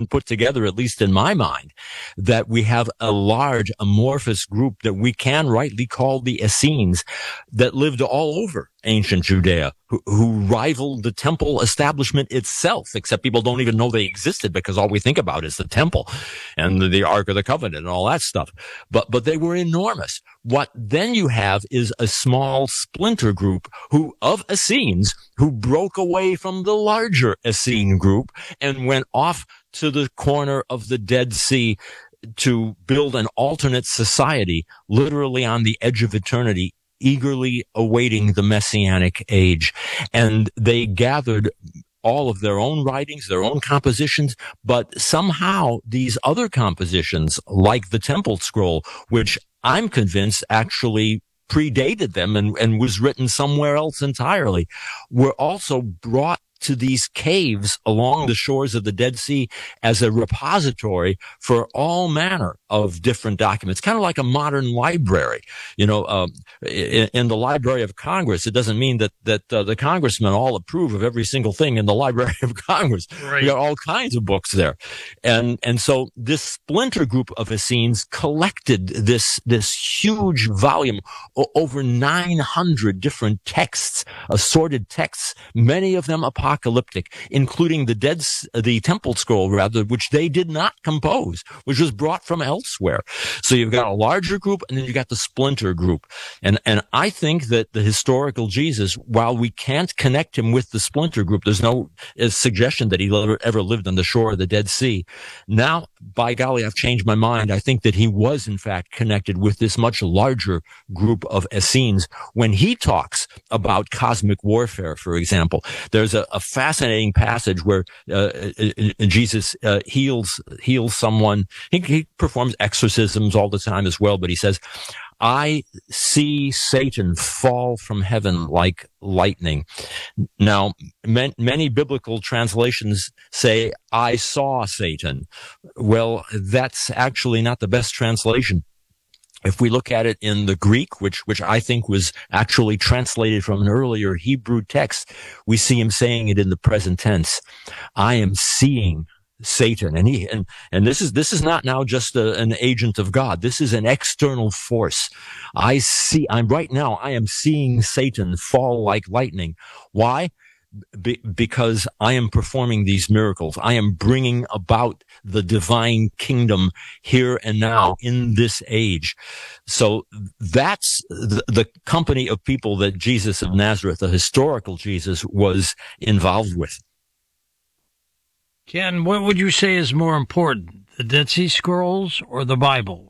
been put together, at least in my mind, that we have a large amorphous group that we can rightly call the Essenes that lived all over ancient Judea, who rivaled the temple establishment itself, except people don't even know they existed because all we think about is the temple and the Ark of the Covenant and all that stuff. But they were enormous. What then you have is a small splinter group of Essenes who broke away from the larger Essene group and went off to the corner of the Dead Sea to build an alternate society, literally on the edge of eternity, eagerly awaiting the Messianic age. And they gathered all of their own writings, their own compositions, but somehow these other compositions, like the Temple Scroll, which I'm convinced actually predated them and was written somewhere else entirely, were also brought to these caves along the shores of the Dead Sea as a repository for all manner of different documents, kind of like a modern library. In the Library of Congress, it doesn't mean that the congressmen all approve of every single thing in the Library of Congress. Right. We got all kinds of books there. And so this splinter group of Essenes collected this huge volume, over 900 different texts, assorted texts, many of them apocalyptic, including the Temple Scroll, which they did not compose, which was brought from elsewhere. So you've got a larger group, and then you got the splinter group. And I think that the historical Jesus, while we can't connect him with the splinter group, there's no suggestion that he ever lived on the shore of the Dead Sea. Now, by golly, I've changed my mind. I think that he was, in fact, connected with this much larger group of Essenes. When he talks about cosmic warfare, for example, there's a fascinating passage where Jesus heals someone. He performs exorcisms all the time as well, but he says, I see Satan fall from heaven like lightning. Now, many biblical translations say, I saw Satan. Well, that's actually not the best translation. If we look at it in the Greek, which I think was actually translated from an earlier Hebrew text, we see him saying it in the present tense. I am seeing Satan, and this is not now just an agent of God. This is an external force. I am seeing Satan fall like lightning. Why? Because I am performing these miracles. I am bringing about the divine kingdom here and now in this age. So that's the company of people that Jesus of Nazareth, the historical Jesus, was involved with. Ken, what would you say is more important, the Dead Sea Scrolls or the Bible?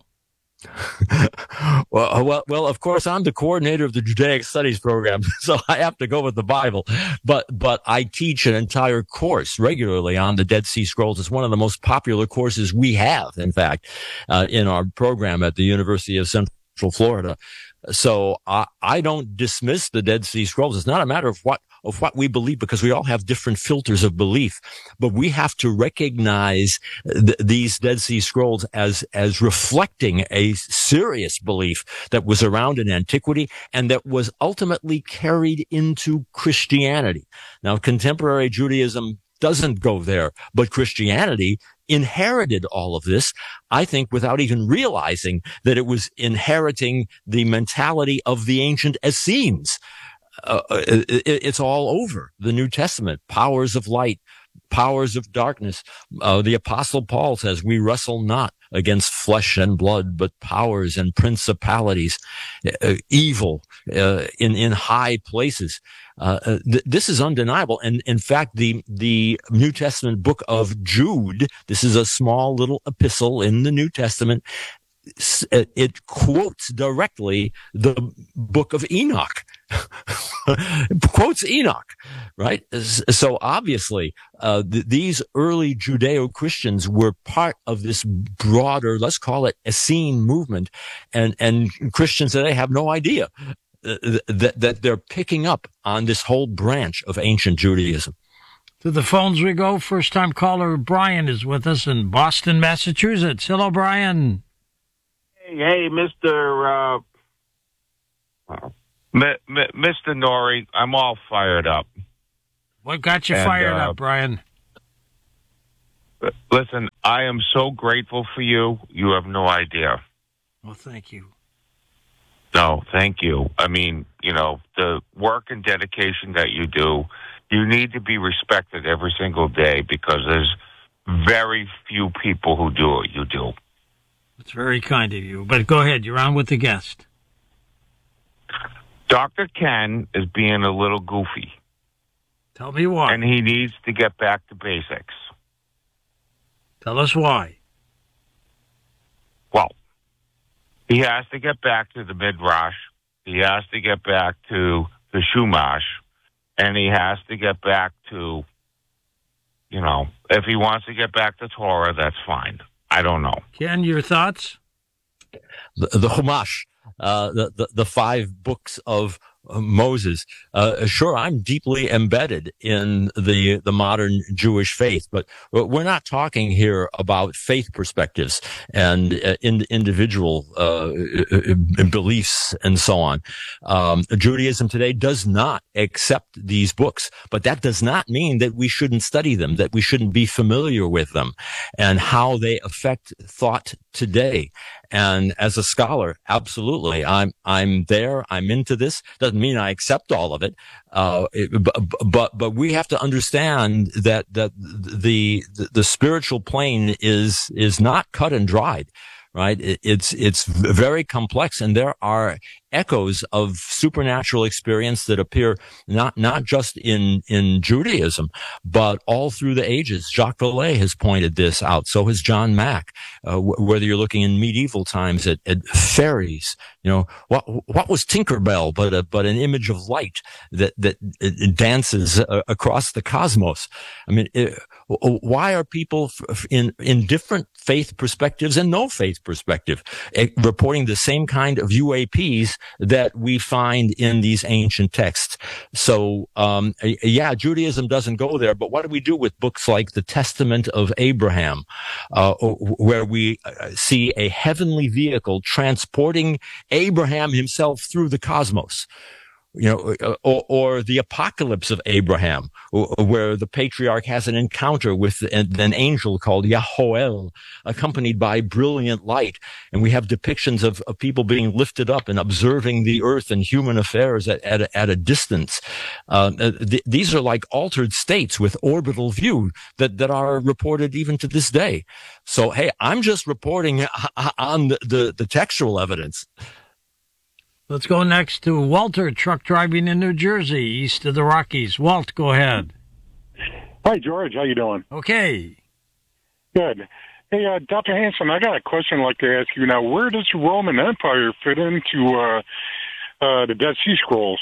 Well, of course, I'm the coordinator of the Judaic Studies program, so I have to go with the Bible. But I teach an entire course regularly on the Dead Sea Scrolls. It's one of the most popular courses we have, in fact, in our program at the University of Central Florida. So I don't dismiss the Dead Sea Scrolls. It's not a matter of what we believe, because we all have different filters of belief, but we have to recognize these Dead Sea Scrolls as reflecting a serious belief that was around in antiquity and that was ultimately carried into Christianity. Now, contemporary Judaism doesn't go there, but Christianity inherited all of this, I think, without even realizing that it was inheriting the mentality of the ancient Essenes. It's all over the New Testament. Powers of light, powers of darkness. The Apostle Paul says, we wrestle not against flesh and blood, but powers and principalities, evil in high places. This is undeniable. And in fact, the New Testament book of Jude, this is a small little epistle in the New Testament. It quotes directly the book of Enoch. Quotes Enoch, right? So obviously, these early Judeo-Christians were part of this broader, let's call it Essene movement, and Christians today have no idea that they're picking up on this whole branch of ancient Judaism. To the phones we go. First-time caller Brian is with us in Boston, Massachusetts. Hello, Brian. Hey, Mr. Nori, I'm all fired up. What got you fired up, Brian? Listen, I am so grateful for you. You have no idea. Well, thank you. No, thank you. I mean, the work and dedication that you do, you need to be respected every single day because there's very few people who do what you do. It's very kind of you. But go ahead. You're on with the guest. Dr. Ken is being a little goofy. Tell me why. And he needs to get back to basics. Tell us why. Well, he has to get back to the Midrash. He has to get back to the Shumash. And he has to get back to, if he wants to get back to Torah, that's fine. I don't know. Ken, your thoughts? The Chumash, the 5 books of Moses. Sure, I'm deeply embedded in the modern Jewish faith, but we're not talking here about faith perspectives and individual beliefs and so on. Judaism today does not accept these books, but that does not mean that we shouldn't study them, that we shouldn't be familiar with them and how they affect thought today. And as a scholar, absolutely, I'm there. I'm into this. Doesn't mean I accept all of it, but we have to understand that the spiritual plane is not cut and dried. Right? It's very complex, and there are echoes of supernatural experience that appear not just in Judaism, but all through the ages. Jacques Vallée has pointed this out. So has John Mack. Whether you're looking in medieval times at fairies, what was Tinkerbell but an image of light that dances across the cosmos? I mean, why are people in different faith perspectives and no faith perspective reporting the same kind of UAPs that we find in these ancient texts? So, Judaism doesn't go there, but what do we do with books like the Testament of Abraham, where we see a heavenly vehicle transporting Abraham himself through the cosmos? Or the Apocalypse of Abraham, where the patriarch has an encounter with an angel called Yahoel, accompanied by brilliant light. And we have depictions of people being lifted up and observing the earth and human affairs at a distance. These are like altered states with orbital view that are reported even to this day. So, hey, I'm just reporting on the textual evidence. Let's go next to Walter, truck driving in New Jersey, east of the Rockies. Walt, go ahead. Hi, George. How you doing? Okay. Good. Hey, Dr. Hanson, I got a question I'd like to ask you now. Where does the Roman Empire fit into the Dead Sea Scrolls?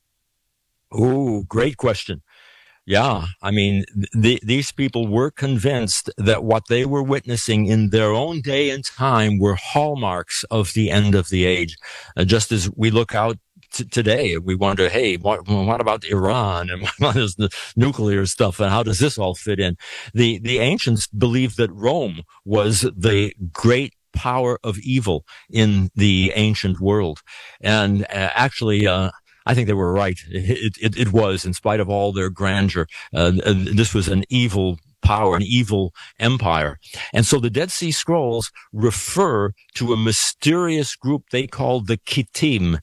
Oh, great question. Yeah, I mean, these people were convinced that what they were witnessing in their own day and time were hallmarks of the end of the age. Just as we look out today, we wonder, hey, what about Iran and what is the nuclear stuff and how does this all fit in? The ancients believed that Rome was the great power of evil in the ancient world. And actually, I think they were right. It was, in spite of all their grandeur, this was an evil power, an evil empire. And so the Dead Sea Scrolls refer to a mysterious group they called the Kittim.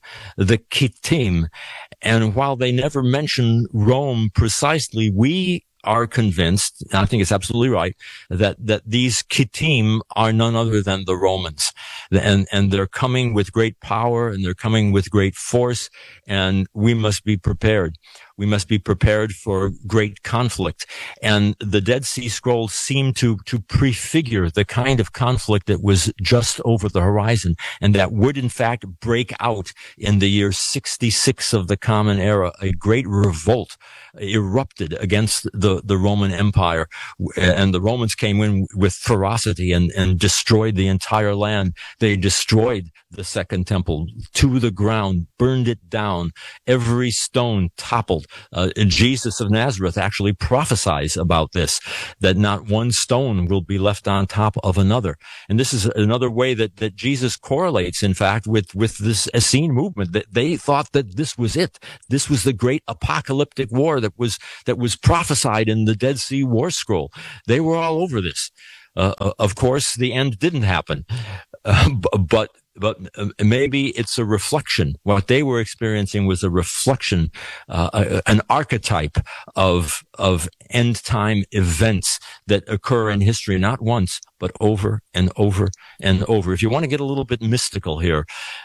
And while they never mention Rome precisely, we are convinced, and I think it's absolutely right, that these Kittim are none other than the Romans. And they're coming with great power and they're coming with great force, and we must be prepared. We must be prepared for great conflict. And the Dead Sea Scrolls seem to prefigure the kind of conflict that was just over the horizon and that would in fact break out in the year 66 of the Common Era. A great revolt erupted against the Roman Empire, and the Romans came in with ferocity and destroyed the entire land. They destroyed the Second Temple to the ground, burned it down. Every stone toppled. Jesus of Nazareth actually prophesies about this, that not one stone will be left on top of another. And this is another way that Jesus correlates, in fact, with this Essene movement, that they thought that this was it. This was the great apocalyptic war that was prophesied in the Dead Sea War Scroll. They were all over this. Of course, the end didn't happen, but maybe it's a reflection. What they were experiencing was a reflection, an archetype of end time events that occur in history, not once, but over and over and over. If you want to get a little bit mystical here,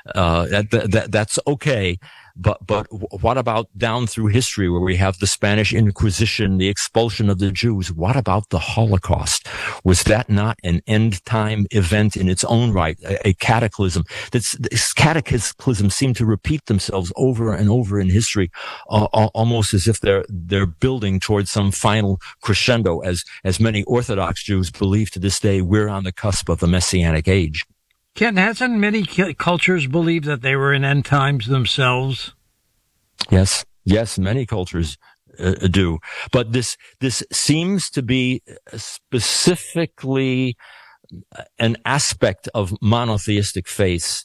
that's okay. But what about down through history, where we have the Spanish Inquisition, the expulsion of the Jews? What about the Holocaust? Was that not an end time event in its own right, a cataclysm? These cataclysms seem to repeat themselves over and over in history, almost as if they're building towards some final crescendo. As many Orthodox Jews believe to this day, we're on the cusp of the Messianic age. Ken, hasn't many cultures believed that they were in end times themselves? Yes, many cultures do. But this seems to be specifically an aspect of monotheistic faiths.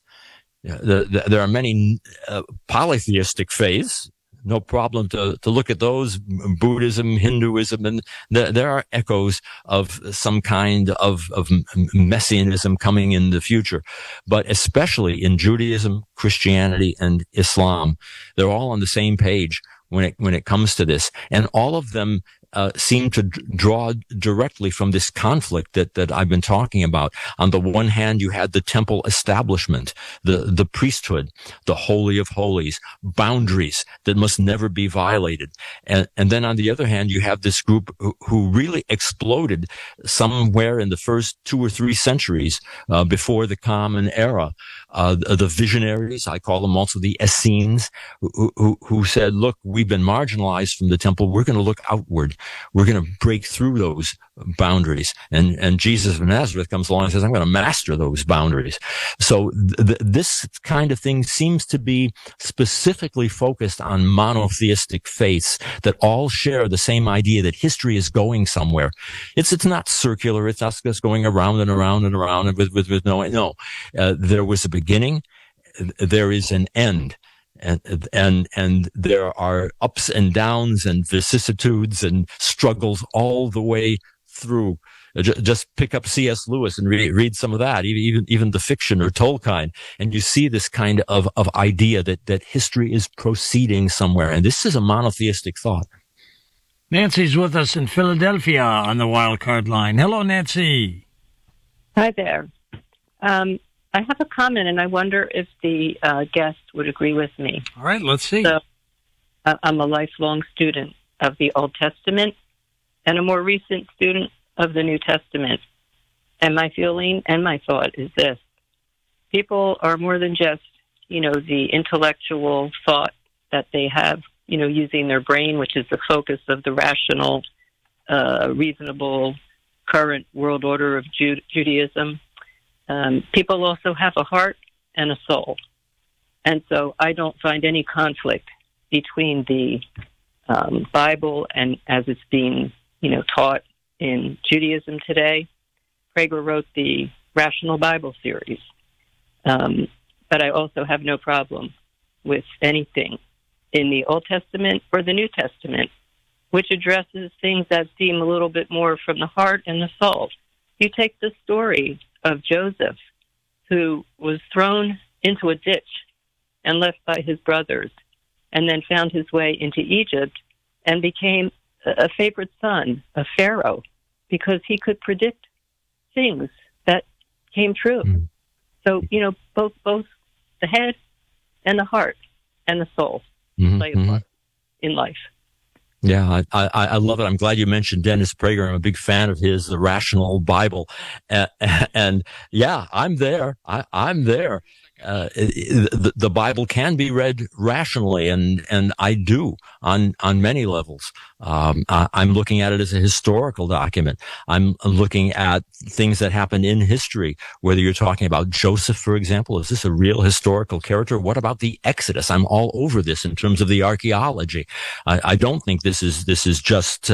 There are many polytheistic faiths. No problem to look at those, Buddhism, Hinduism, and there are echoes of some kind of messianism coming in the future. But especially in Judaism, Christianity, and Islam, they're all on the same page when it comes to this. And all of them seem to draw directly from this conflict that I've been talking about. On the one hand, you had the temple establishment, the priesthood, the Holy of Holies, boundaries that must never be violated. And then on the other hand, you have this group who really exploded somewhere in the first 2 or 3 centuries before the Common Era. The visionaries, I call them also the Essenes, who said, look, we've been marginalized from the temple. We're going to look outward. We're going to break through those boundaries. And Jesus of Nazareth comes along and says, I'm going to master those boundaries. So this kind of thing seems to be specifically focused on monotheistic faiths that all share the same idea that history is going somewhere. It's not circular. It's not just going around and around and around and with no. There was a beginning. There is an end. And there are ups and downs and vicissitudes and struggles all the way through. Just pick up C.S. Lewis and read some of that, even the fiction or Tolkien, and you see this kind of idea that history is proceeding somewhere. And this is a monotheistic thought. Nancy's with us in Philadelphia on the wild card line. Hello, Nancy. Hi there. I have a comment, and I wonder if the guest would agree with me. All right, let's see. So, I'm a lifelong student of the Old Testament and a more recent student of the New Testament. And my feeling and my thought is this. People are more than just, the intellectual thought that they have, using their brain, which is the focus of the rational, reasonable, current world order of Judaism. People also have a heart and a soul. And so I don't find any conflict between the Bible and as it's being, taught in Judaism today. Prager wrote the Rational Bible series. But I also have no problem with anything in the Old Testament or the New Testament, which addresses things that seem a little bit more from the heart and the soul. You take the story of Joseph, who was thrown into a ditch and left by his brothers, and then found his way into Egypt and became a favorite son of Pharaoh because he could predict things that came true. Mm. So, both the head and the heart and the soul play a part in life. Yeah, I love it. I'm glad you mentioned Dennis Prager. I'm a big fan of his, The Rational Bible. And yeah, I'm there. I'm there. The Bible can be read rationally, and I do on many levels. I'm looking at it as a historical document. I'm looking at things that happened in history, whether you're talking about Joseph, for example. Is this a real historical character? What about the Exodus? I'm all over this in terms of the archaeology. I don't think this is just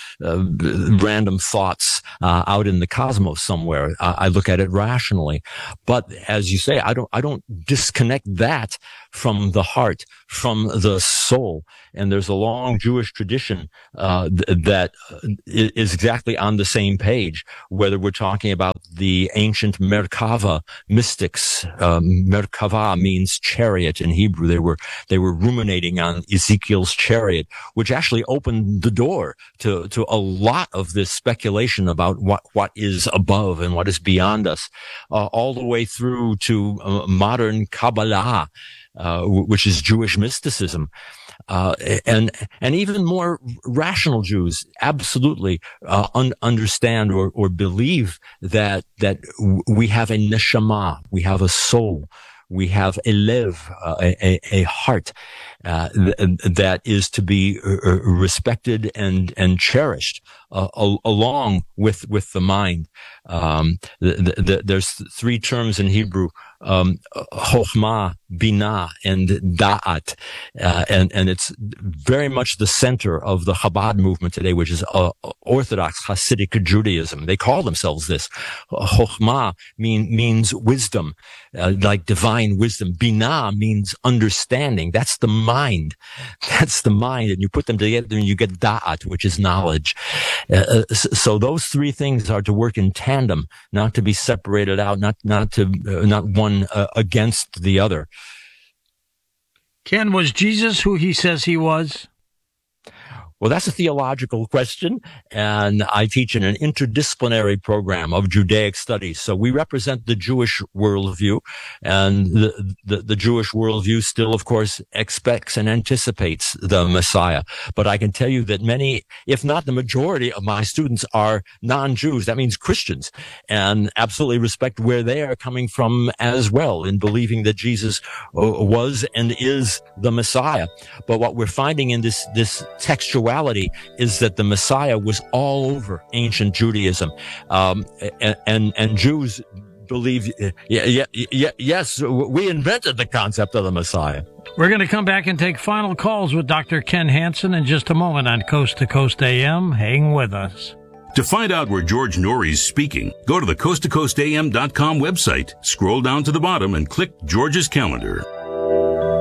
random thoughts out in the cosmos somewhere. I look at it rationally. But as you say, I don't disconnect that from the heart, from the soul. And there's a long Jewish tradition that is exactly on the same page, whether we're talking about the ancient Merkava mystics. Merkava means chariot in Hebrew. They were ruminating on Ezekiel's chariot, which actually opened the door to a lot of this speculation about what is above and what is beyond us, all the way through to modern Kabbalah, which is Jewish mysticism. And even more rational Jews absolutely understand or believe that we have a neshama, we have a soul, we have a lev, a heart that is to be respected and cherished along with the mind. There's three terms in Hebrew: chokhmah, binah, and da'at, and it's very much the center of the Chabad movement today, which is Orthodox Hasidic Judaism. They call themselves this. Chokhmah means wisdom, like divine wisdom. Binah means understanding. That's the mind. That's the mind, and you put them together and you get da'at, which is knowledge. So those three things are to work in tandem, not to be separated out, not one against the other. Ken, was Jesus who he says he was? Well, that's a theological question, and I teach in an interdisciplinary program of Judaic studies. So we represent the Jewish worldview, and the Jewish worldview still, of course, expects and anticipates the Messiah. But I can tell you that many, if not the majority of my students are non-Jews. That means Christians, and absolutely respect where they are coming from as well in believing that Jesus was and is the Messiah. But what we're finding in this textuality is that the Messiah was all over ancient Judaism, and Jews believe, yes, we invented the concept of the Messiah. We're going to come back and take final calls with Dr. Ken Hansen in just a moment on Coast to Coast AM. Hang with us. To find out where George Noory's speaking, go to the coasttocoastam.com website, scroll down to the bottom, and click George's calendar.